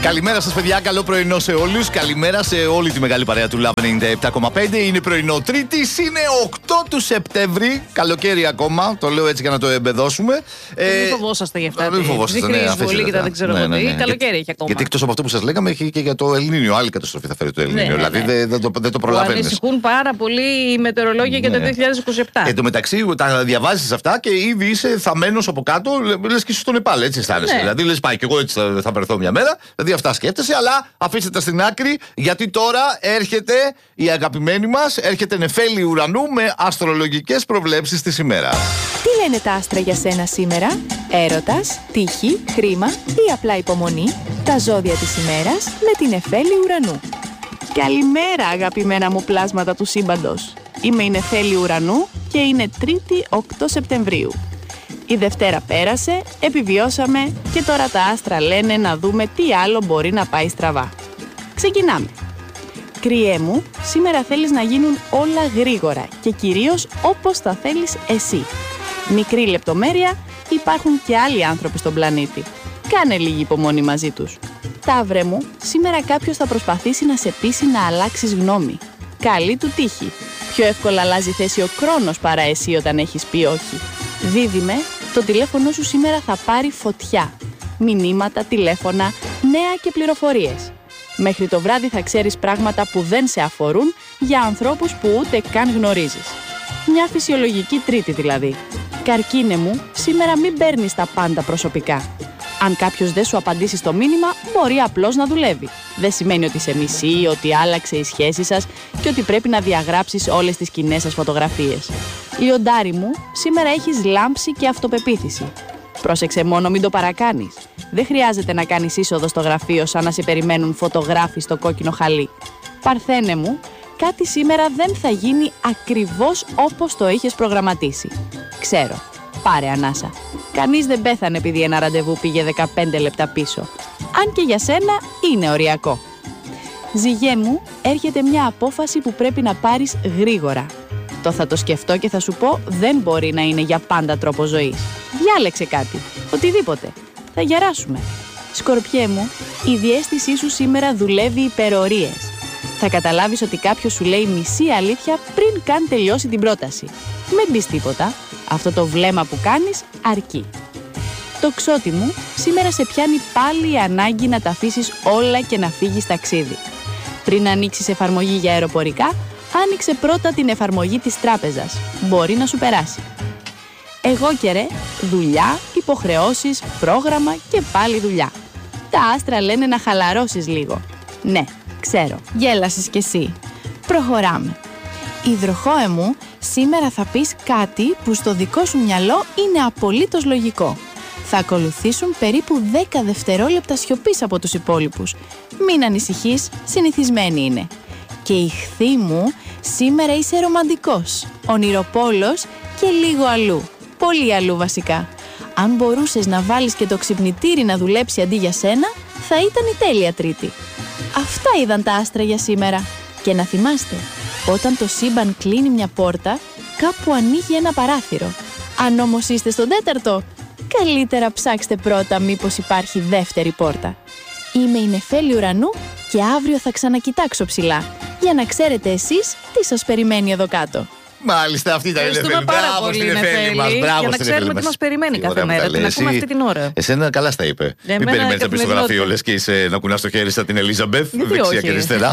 Καλημέρα σας, παιδιά. Καλό πρωινό σε όλους. Καλημέρα σε όλη τη μεγάλη παρέα του Love 97,5. Είναι πρωινό Τρίτης, είναι 8 του Σεπτέμβρη. Καλοκαίρι ακόμα. Το λέω έτσι για να το εμπεδώσουμε. Μην φοβόσαστε γι' αυτά. Μην φοβόσαστε. Ναι, πολύ και τα δεν ξέρω τι. Καλοκαίρι έχει ακόμα. Γιατί εκτός από αυτό που σας λέγαμε, έχει και για το Ελληνίνιο. Άλλη καταστροφή θα φέρει το Ελληνίνιο. Δηλαδή δεν το προλαβαίνεις. Ανησυχούν πάρα πολύ οι μετεωρολόγοι για το 2027. Εν τω μεταξύ, τα διαβάζεις αυτά και ήδη είσαι θαμμένος από κάτω. Λες και είσαι στο Νεπάλ, έτσι αισθάνεσαι. Δηλαδή λες, πάει και εγώ έτσι θα βρεθώ μια μέρα. Δηλαδή αυτά σκέφτεσαι, αλλά αφήστε τα στην άκρη, γιατί τώρα έρχεται η αγαπημένη μας, έρχεται νεφέλη ουρανού με αστρολογικές προβλέψεις της ημέρας. Τι λένε τα άστρα για σένα σήμερα? Έρωτας, τύχη, χρήμα ή απλά υπομονή? Τα ζώδια της ημέρας με την νεφέλη ουρανού. Καλημέρα αγαπημένα μου πλάσματα του σύμπαντος. Είμαι η νεφέλη ουρανού και είναι Τρίτη 8 Σεπτεμβρίου. Η Δευτέρα πέρασε, επιβιώσαμε και τώρα τα άστρα λένε να δούμε τι άλλο μπορεί να πάει στραβά. Ξεκινάμε. Κρυέ μου, σήμερα θέλεις να γίνουν όλα γρήγορα και κυρίως όπως τα θέλεις εσύ. Μικρή λεπτομέρεια, υπάρχουν και άλλοι άνθρωποι στον πλανήτη. Κάνε λίγη υπομονή μαζί τους. Ταύρε μου, σήμερα κάποιος θα προσπαθήσει να σε πείσει να αλλάξεις γνώμη. Καλή του τύχη. Πιο εύκολα αλλάζει θέση ο χρόνος παρά εσύ όταν έχεις πει όχι. Δίδυμε, το τηλέφωνο σου σήμερα θα πάρει φωτιά. Μηνύματα, τηλέφωνα, νέα και πληροφορίες. Μέχρι το βράδυ θα ξέρεις πράγματα που δεν σε αφορούν για ανθρώπους που ούτε καν γνωρίζεις. Μια φυσιολογική Τρίτη δηλαδή. Καρκίνε μου, σήμερα μην παίρνεις τα πάντα προσωπικά. Αν κάποιος δεν σου απαντήσει στο μήνυμα, μπορεί απλώς να δουλεύει. Δεν σημαίνει ότι σε μισεί, ότι άλλαξε η σχέση σας και ότι πρέπει να διαγράψεις όλες τις κοινές σας φωτογραφίες. Λιοντάρι μου, σήμερα έχεις λάμψη και αυτοπεποίθηση. Πρόσεξε μόνο μην το παρακάνεις. Δεν χρειάζεται να κάνεις είσοδο στο γραφείο σαν να σε περιμένουν φωτογράφοι στο κόκκινο χαλί. Παρθένε μου, κάτι σήμερα δεν θα γίνει ακριβώς όπως το είχες προγραμματίσει. Ξέρω, πάρε ανάσα. Κανείς δεν πέθανε επειδή ένα ραντεβού πήγε 15 λεπτά πίσω. Αν και για σένα είναι οριακό. Ζυγέ μου, έρχεται μια απόφαση που πρέπει να πάρεις γρήγορα. Το θα το σκεφτώ και θα σου πω δεν μπορεί να είναι για πάντα τρόπο ζωής. Διάλεξε κάτι, οτιδήποτε. Θα γεράσουμε. Σκορπιέ μου, η διαίσθησή σου σήμερα δουλεύει υπερορίες. Θα καταλάβεις ότι κάποιος σου λέει μισή αλήθεια πριν καν τελειώσει την πρόταση. Μην πεις τίποτα. Αυτό το βλέμμα που κάνεις αρκεί. Το Ξώτη μου, σήμερα σε πιάνει πάλι η ανάγκη να τα αφήσεις όλα και να φύγεις ταξίδι. Πριν ανοίξεις εφαρμογή για αεροπορικά, άνοιξε πρώτα την εφαρμογή της τράπεζας. Μπορεί να σου περάσει. Εγώ και ρε, δουλειά, υποχρεώσεις, πρόγραμμα και πάλι δουλειά. Τα άστρα λένε να χαλαρώσεις λίγο. Ναι, ξέρω, γέλασες κι εσύ. Προχωράμε. Υδροχόε μου, σήμερα θα πεις κάτι που στο δικό σου μυαλό είναι απολύτως λογικό. Θα ακολουθήσουν περίπου 10 δευτερόλεπτα σιωπής από τους υπόλοιπους. Μην ανησυχείς, συνηθισμένη είναι. Και Ιχθύ μου, σήμερα είσαι ρομαντικός, ονειροπόλος και λίγο αλλού. Πολύ αλλού βασικά. Αν μπορούσες να βάλεις και το ξυπνητήρι να δουλέψει αντί για σένα, θα ήταν η τέλεια Τρίτη. Αυτά είδαν τα άστρα για σήμερα. Και να θυμάστε, όταν το σύμπαν κλείνει μια πόρτα, κάπου ανοίγει ένα παράθυρο. Αν όμως είστε στον τέταρτο, καλύτερα ψάξτε πρώτα μήπως υπάρχει δεύτερη πόρτα. Είμαι η νεφέλη ουρανού και αύριο θα ξανακοιτάξω ψηλά, για να ξέρετε εσείς τι σας περιμένει εδώ κάτω. Μάλιστα, αυτή ήταν η Νεφέλη. Μπράβο στην Νεφέλη μας. Για να ξέρουμε τι μας περιμένει κάθε μέρα. Την ακούμε αυτή την ώρα. Εσένα καλά στα είπε. Μην περιμένεις να πεις στο γραφείο, λες και είσαι να κουνάς το χέρι σαν την Ελίζαμπεθ, δεξιά και αριστερά.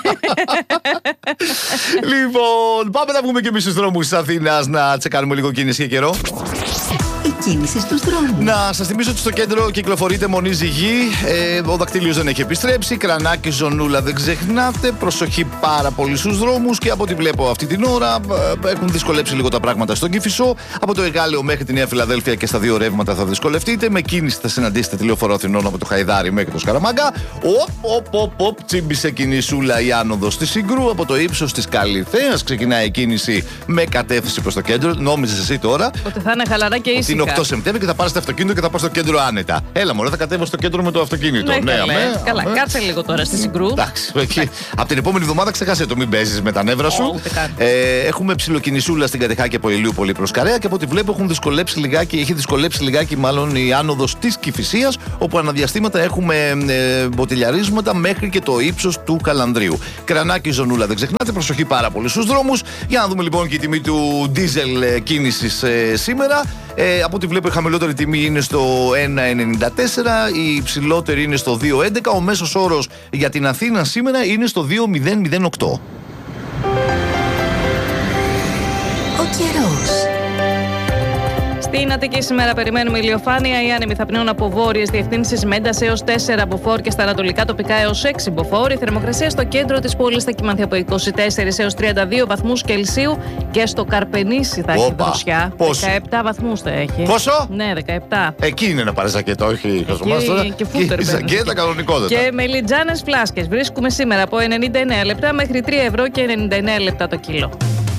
Λοιπόν, πάμε να βγούμε και εμείς στους δρόμους της Αθήνας να τσεκάρουμε λίγο κίνηση και καιρό. Κίνηση στους δρόμους. Να σας θυμίσω ότι στο κέντρο κυκλοφορείται μονή ζυγή. Ο δακτύλιος δεν έχει επιστρέψει. Κρανάκι, ζωνούλα δεν ξεχνάτε. Προσοχή πάρα πολύ στους δρόμους. Και από ό,τι βλέπω αυτή την ώρα έχουν δυσκολέψει λίγο τα πράγματα στον Κηφισό. Από το Εγάλεο μέχρι τη Νέα Φιλαδέλφια και στα δύο ρεύματα θα δυσκολευτείτε. Με κίνηση θα συναντήσετε τη Λεωφόρο Αθηνών από το Χαϊδάρι μέχρι το Σκαραμαγκά. Τσίμπησε κινησούλα η άνοδος της Συγκρού. Από το ύψος της Καλυθέας ξεκινάει η κίνηση με κατεύθυνση προς το κέντρο. Νόμιζες εσύ τώρα ότι θα είναι χαλαρά και ήσυχα. Είναι το Σεπτέμβριο και θα πάρει στο αυτοκίνητο και θα πα στο κέντρο άνετα. Έλα, μωρέ, θα κατέβω στο κέντρο με το αυτοκίνητο. Καλά, κάτσε λίγο τώρα στη Συγκρού. Εντάξει, από την επόμενη εβδομάδα ξεχάσε το, μην παίζει με τα νεύρα σου. Έχουμε ψιλοκινησούλα στην Κατεχάκη από Ηλιούπολη προς Καρέα και από ό,τι βλέπω έχει δυσκολέψει λιγάκι μάλλον η άνοδος της Κηφισίας, όπου αναδιαστήματα έχουμε μποτιλιαρίσματα μέχρι και το ύψος του Καλανδρίου. Κρανάκι, Ζωνούλα, δεν ξεχνάτε, προσοχή πάρα πολύ στους δρόμους. Για να δούμε λοιπόν και η τιμή του ντίζελ κίνησης σήμερα. Από ό,τι βλέπω η χαμηλότερη τιμή είναι στο 1,94, η υψηλότερη είναι στο 2,11, ο μέσος όρος για την Αθήνα σήμερα είναι στο 2,008. Ο καιρός. Στην Αττική σήμερα περιμένουμε ηλιοφάνεια. Οι άνεμοι θα πνέουν από βόρειες διευθύνσεις με ένταση έως 4 μποφόρ και στα ανατολικά τοπικά έως 6 μποφόρ. Η θερμοκρασία στο κέντρο της πόλης θα κοιμανθεί από 24 έως 32 βαθμούς Κελσίου και στο Καρπενήσι θα έχει δροσιά. 17 βαθμούς θα έχει. Πόσο? Ναι, 17. Εκεί είναι να πάρει ζακέτα, όχι χαζομάστορα. Και φούτερ. Ζακέτα κανονικότητα. Και μελιτζάνες φλάσκες βρίσκουμε σήμερα από 99 λεπτά μέχρι 3 ευρώ και 99 λεπτά το κιλό.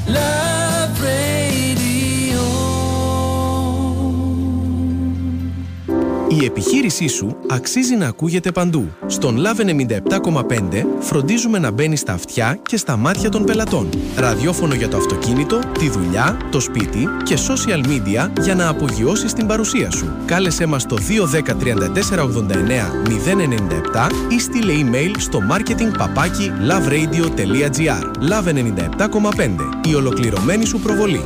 Η επιχείρησή σου αξίζει να ακούγεται παντού. Στον Love 97,5 φροντίζουμε να μπαίνει στα αυτιά και στα μάτια των πελατών. Ραδιόφωνο για το αυτοκίνητο, τη δουλειά, το σπίτι και social media για να απογειώσεις την παρουσία σου. Κάλεσέ μας στο 210 34 89 097 ή στείλε email στο marketing@loveradio.gr. Love 97,5. Η ολοκληρωμένη σου προβολή.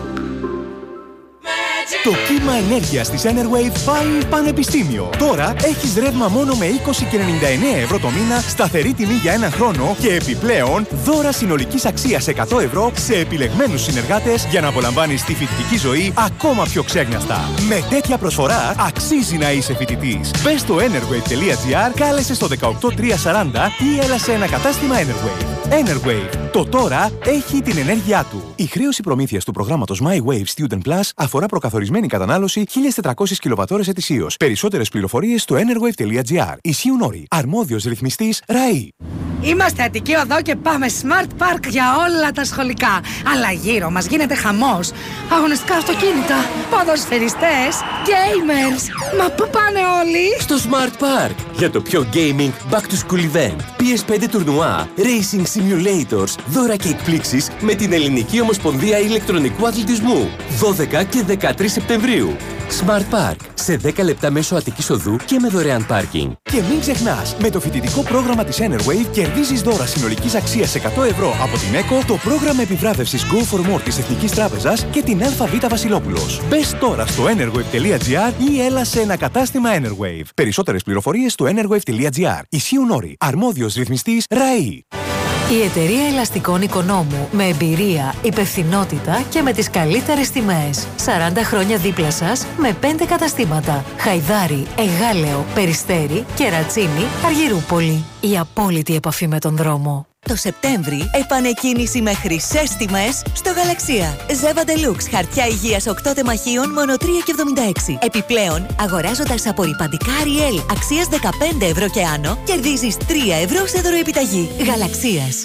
Το κύμα ενέργειας της Enerwave πάει πανεπιστήμιο. Τώρα έχεις ρεύμα μόνο με 20 και 99 ευρώ το μήνα, σταθερή τιμή για ένα χρόνο και επιπλέον δώρα συνολικής αξίας 100 ευρώ σε επιλεγμένους συνεργάτες για να απολαμβάνεις τη φοιτητική ζωή ακόμα πιο ξέγνιαστα. Με τέτοια προσφορά αξίζει να είσαι φοιτητής. Μπες στο enerwave.gr, κάλεσε στο 18340 ή έλα σε ένα κατάστημα Enerwave. Enerwave. Το τώρα έχει την ενέργειά του. Η χρέωση προμήθειας του προγράμματος My Wave Student Plus αφορά προκαθορισμένη κατανάλωση 1.400 κιλοβατώρες ετησίως. Περισσότερες πληροφορίες στο enerwave.gr. Ισχύουν όροι. Αρμόδιος ρυθμιστής ΡΑΗ. Είμαστε Αττική Οδό και πάμε Smart Park για όλα τα σχολικά. Αλλά γύρω μας γίνεται χαμός. Αγωνιστικά αυτοκίνητα, ποδοσφαιριστές, gamers. Μα πού πάνε όλοι? Στο Smart Park για το πιο gaming back to school event. PS5 τουρνουά, racing simulators, δώρα και εκπλήξεις με την Ελληνική Ομοσπονδία Ηλεκτρονικού Αθλητισμού. 12 και 13 Σεπτεμβρίου. Smart Park. Σε 10 λεπτά μέσω Αττικής Οδού και με δωρεάν πάρκινγκ. Και μην ξεχνάς, με το φοιτητικό πρόγραμμα της Enerwave κερδίζεις δώρα συνολικής αξίας 100 ευρώ από την ΕΚΟ, το πρόγραμμα επιβράβευσης Go for More της Εθνικής Τράπεζας και την ΑΒ Βασιλόπουλος. Μπες τώρα στο enerwave.gr ή έλα σε ένα κατάστημα Enerwave. Περισσότερες πληροφορίες στο enerwave.gr. Ισχύουν όροι. Αρμόδιος ρυθμιστής ΡΑΗ. Η εταιρεία ελαστικών Οικονόμου με εμπειρία, υπευθυνότητα και με τις καλύτερες τιμές. 40 χρόνια δίπλα σας με 5 καταστήματα. Χαϊδάρι, Εγάλεο, Περιστέρι, Κερατσίνη, Αργυρούπολη. Η απόλυτη επαφή με τον δρόμο. Το Σεπτέμβρη επανεκκίνηση με χρυσές τιμές στο Γαλαξία. Ζέβα Deluxe χαρτιά υγείας 8 τεμαχίων μόνο 3,76. Επιπλέον, αγοράζοντας απορρυπαντικά Ariel αξίας 15 ευρώ και άνω, κερδίζεις 3 ευρώ σε δωροεπιταγή. Γαλαξίας.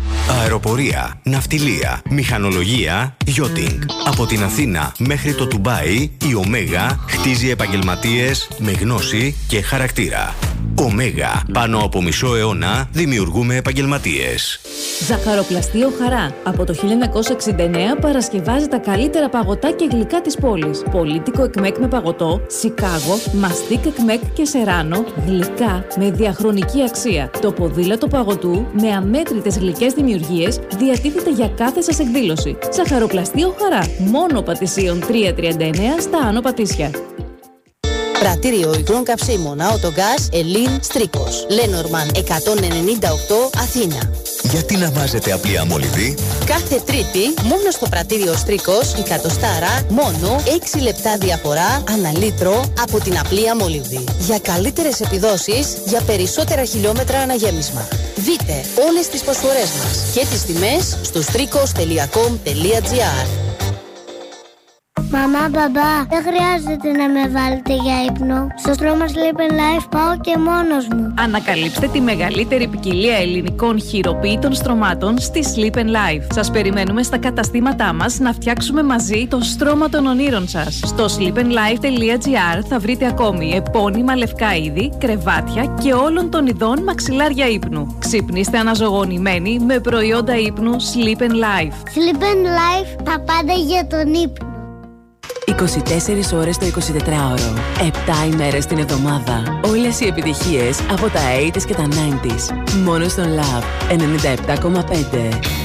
Αεροπορία, ναυτιλία, μηχανολογία, yachting. Από την Αθήνα μέχρι το Ντουμπάι, η Ωμέγα χτίζει επαγγελματίες με γνώση και χαρακτήρα. Ωμέγα. Πάνω από μισό αιώνα δημιουργούμε επαγγελματίες. Ζαχαροπλαστείο Χαρά. Από το 1969 παρασκευάζει τα καλύτερα παγωτά και γλυκά της πόλης. Πολίτικο εκμέκ με παγωτό, Σικάγο, μαστίκ εκμέκ και σεράνο, γλυκά με διαχρονική αξία. Το ποδήλατο παγωτού με αμέτρητες γλυκές δημιουργίες διατίθεται για κάθε σας εκδήλωση. Ζαχαροπλαστείο Χαρά. Μόνο Πατησίων 339 στα Άνω Πατήσια. Πρατήριο υγρών καυσίμων Autogas Ελλήν Στρίκος. Λένορμαν 198 Αθήνα. Γιατί να βάζετε απλή αμόλυβη? Κάθε Τρίτη μόνο στο πρατήριο Στρίκος η κατοστάρα μόνο 6 λεπτά διαφορά ανά λίτρο από την απλή αμόλυβη. Για καλύτερες επιδόσεις, για περισσότερα χιλιόμετρα αναγέμισμα. Δείτε όλες τις προσφορές μας και τις τιμές στο strikos.com.gr. Μαμά, μπαμπά, δεν χρειάζεται να με βάλετε για ύπνο. Στο στρώμα Sleep and Life πάω και μόνος μου. Ανακαλύψτε τη μεγαλύτερη ποικιλία ελληνικών χειροποίητων στρωμάτων στη Sleep and Life. Σας περιμένουμε στα καταστήματά μας να φτιάξουμε μαζί το στρώμα των ονείρων σας. Στο sleepandlife.gr θα βρείτε ακόμη επώνυμα λευκά είδη, κρεβάτια και όλων των ειδών μαξιλάρια ύπνου. Ξυπνήστε αναζωογονημένοι με προϊόντα ύπνου Sleep and Life. Sleep and Life, τα πάντα για τον ύπνο. 24 ώρες το 24ωρο. 7 ημέρες την εβδομάδα. Όλες οι επιτυχίες από τα 80s και τα 90s. Μόνο στον Love 97,5.